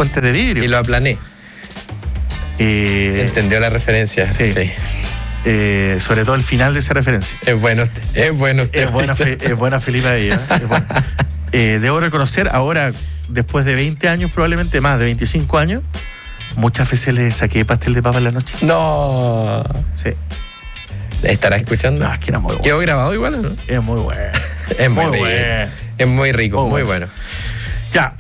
puentes de vidrio. Y lo aplané. Entendió la referencia. Sí. Sobre todo el final de esa referencia. Es bueno usted. Es buena Felipe ahí, ¿eh? Es buena. Debo reconocer, ahora, después de 20 años, probablemente más de 25 años, muchas veces le saqué pastel de papa en la noche. No. Sí. ¿Estará escuchando? No, es que era muy bueno. ¿Quedó grabado igual o no? Es muy bueno. Es muy rico. Es muy rico, muy bueno. Ya,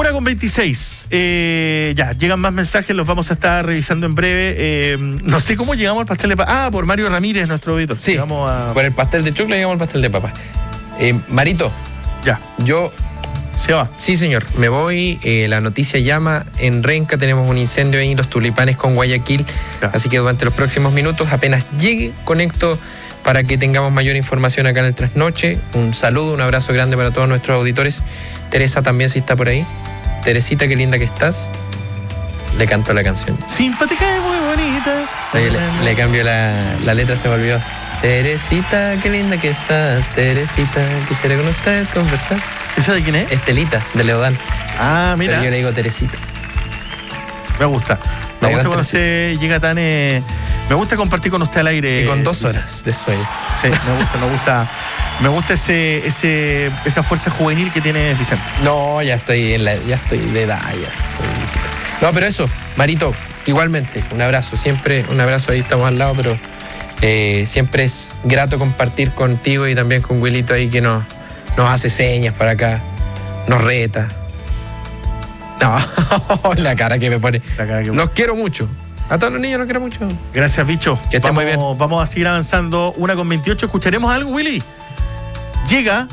1:26. Ya, llegan más mensajes, los vamos a estar revisando en breve. No sé cómo llegamos al pastel de papa. Por Mario Ramírez, nuestro auditor. Sí, por el pastel de choclo llegamos al pastel de papa. Marito. Ya. Se va. Sí, señor. Me voy. La noticia llama. En Renca tenemos un incendio ahí, los tulipanes con Guayaquil. Ya. Así que durante los próximos minutos, apenas llegue, conecto para que tengamos mayor información acá en el Trasnoche. Un saludo, un abrazo grande para todos nuestros auditores. Teresa también, si está por ahí. Teresita, qué linda que estás. Le canto la canción. Simpática y muy bonita. Le cambio la letra, se me olvidó. Teresita, qué linda que estás. Teresita, quisiera con ustedes conversar. ¿Esa de quién es? Estelita, de Leodán. Mira. Pero yo le digo Teresita. Me gusta. Me gusta cuando se llega tan... me gusta compartir con usted al aire. Y con 2 horas de sueño. Sí, me gusta esa fuerza juvenil que tiene Vicente. No, ya estoy de edad, ya estoy viejito. No, pero eso, Marito, igualmente, un abrazo, siempre un abrazo, ahí estamos al lado, pero siempre es grato compartir contigo y también con Wilito ahí que nos hace señas para acá, nos reta. No, la cara que me pone. Los quiero mucho. A todos los niños los quiero mucho. Gracias, bicho. Que estén muy bien. Vamos a seguir avanzando. 1:28. ¿Escucharemos algo, Willy? Llega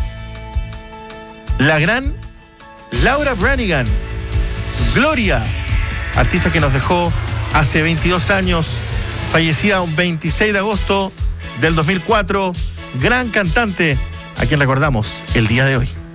la gran Laura Branigan. Gloria, artista que nos dejó hace 22 años, fallecida un 26 de agosto del 2004. Gran cantante, a quien recordamos el día de hoy.